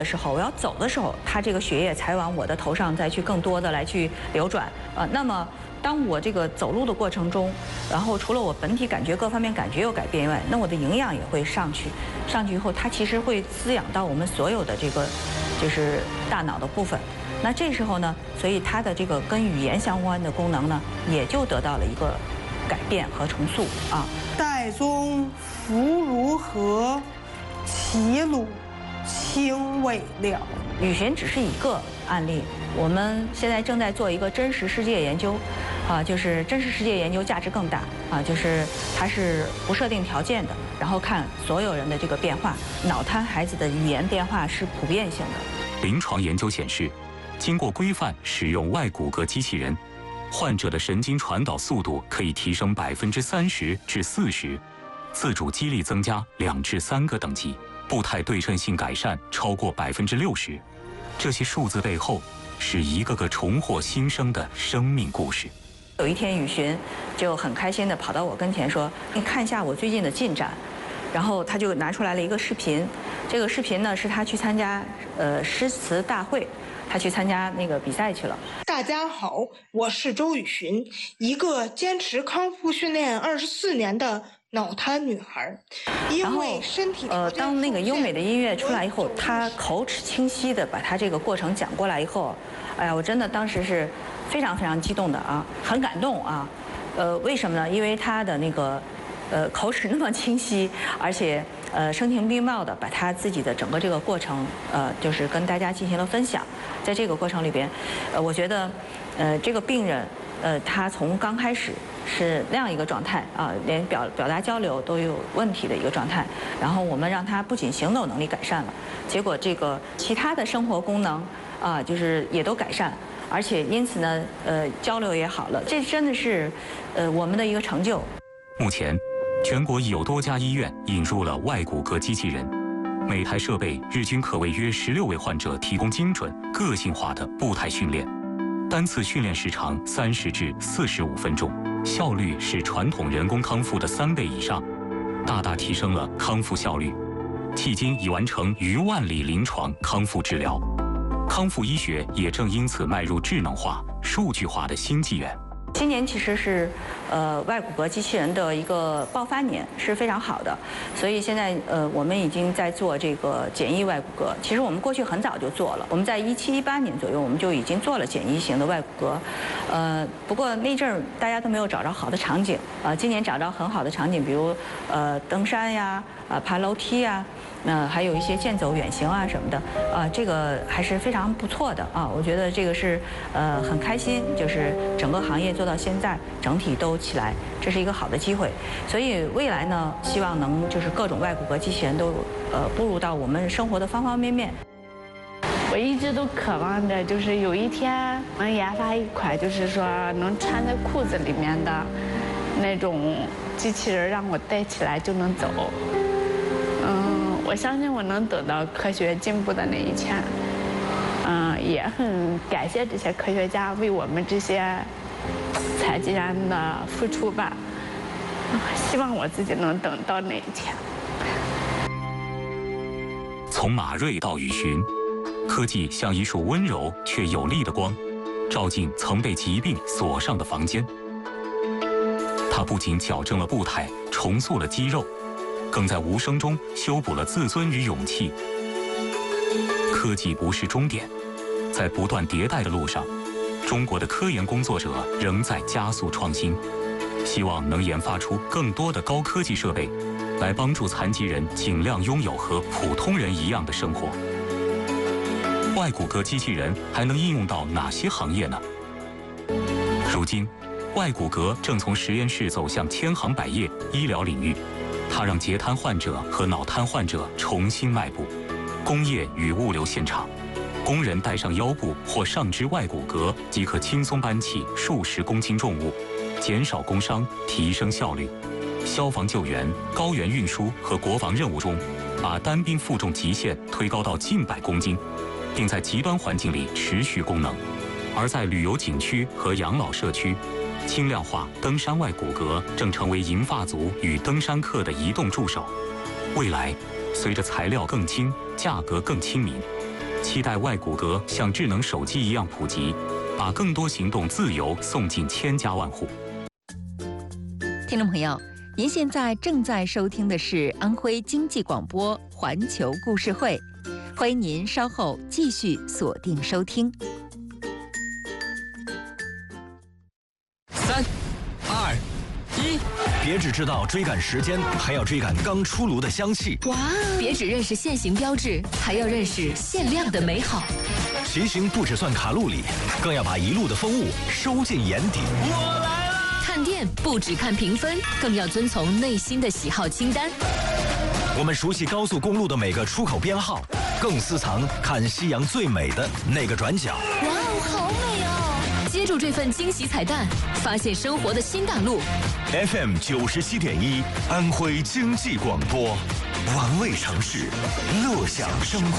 的时候，我要走的时候，它这个血液才往我的头上再去更多的来去流转。那么当我这个走路的过程中，然后除了我本体感觉各方面感觉有改变以外，那我的营养也会上去。上去以后，它其实会滋养到我们所有的这个就是大脑的部分。那这时候呢，所以它的这个跟语言相关的功能呢，也就得到了一个改变和重塑啊。 岱宗夫如何？齐鲁青未了。 语群只是一个案例，我们现在正在做一个真实世界研究，就是真实世界研究价值更大啊，就是它是不设定条件的，然后看所有人的这个变化。脑瘫孩子的语言变化是普遍性的。 临床研究显示，经过规范使用外骨骼机器人，患者的神经传导速度可以提升30%至40%，自主肌力增加2至3个等级。步态对称性改善超过60%，这些数字背后是一个个重获新生的生命故事。 有一天，宇寻就很开心地跑到我跟前说：“你看一下我最近的进展。”然后他就拿出来了一个视频，这个视频呢是他去参加诗词大会，他去参加那个比赛去了。 大家好，我是周宇寻，一个坚持康复训练24年的脑瘫女孩。因为身体当那个优美的音乐出来以后，他口齿清晰地把他这个过程讲过来以后，哎呀，我真的当时是非常非常激动的啊，很感动啊。为什么呢？因为他的那个口齿那么清晰，而且声情并茂的把他自己的整个这个过程就是跟大家进行了分享。在这个过程里边，我觉得这个病人他从刚开始是那样一个状态啊，连表达交流都有问题的一个状态。然后我们让他不仅行走能力改善了，结果这个其他的生活功能啊，就是也都改善，而且因此呢，交流也好了。这真的是我们的一个成就。 目前，全国已有多家医院引入了外骨骼机器人，每台设备日均可为约16位患者提供精准、个性化的步态训练，单次训练时长30至45分钟，效率是传统人工康复的3倍以上，大大提升了康复效率。迄今已完成逾万例临床康复治疗，康复医学也正因此迈入智能化、数据化的新纪元。 今年其实是外骨骼机器人的一个爆发年，是非常好的。所以现在我们已经在做这个简易外骨骼。其实我们过去很早就做了，我们在17、18年左右我们就已经做了简易型的外骨骼。不过那阵儿大家都没有找着好的场景。今年找着很好的场景，比如登山呀，爬楼梯呀。还有一些健走远行啊什么的，这个还是非常不错的啊。我觉得这个是很开心，就是整个行业做到现在整体都起来，这是一个好的机会。所以未来呢，希望能就是各种外骨骼机器人都步入到我们生活的方方面面。 我一直都渴望着，就是有一天能研发一款，就是说能穿在裤子里面的那种机器人，让我戴起来就能走。我相信我能等到科学进步的那一天，也很感谢这些科学家为我们这些残疾人的付出吧。希望我自己能等到那一天。 从马瑞到宇寻，科技像一束温柔却有力的光，照进曾被疾病锁上的房间。它不仅矫正了步态，重塑了肌肉，更在无声中修补了自尊与勇气。科技不是终点，在不断迭代的路上，中国的科研工作者仍在加速创新，希望能研发出更多的高科技设备，来帮助残疾人尽量拥有和普通人一样的生活。外骨骼机器人还能应用到哪些行业呢？如今，外骨骼正从实验室走向千行百业医疗领域。它让截瘫患者和脑瘫患者重新迈步。工业与物流现场，工人带上腰部或上肢外骨骼即可轻松搬起数十公斤重物，减少工伤，提升效率。消防救援、高原运输和国防任务中，把单兵负重极限推高到近100公斤，并在极端环境里持续功能。而在旅游景区和养老社区，轻量化登山外骨骼正成为银发族与登山客的移动助手。未来，随着材料更轻、价格更亲民， 期待外骨骼像智能手机一样普及，把更多行动自由送进千家万户。 听众朋友，您现在正在收听的是安徽经济广播环球故事会，欢迎您稍后继续锁定收听。 3、2、1，别只知道追赶时间，还要追赶刚出炉的香气。 哇！别只认识现行标志，还要认识限量的美好。 骑行不只算卡路里，更要把一路的风物收进眼底。我来了！ 看店不只看评分，更要遵从内心的喜好清单。 我们熟悉高速公路的每个出口编号，更私藏看夕阳最美的那个转角。 哇哦，好美哦！接住这份惊喜彩蛋，发现生活的新大陆。 FM 97.1，安徽经济广播，玩味城市，乐享生活。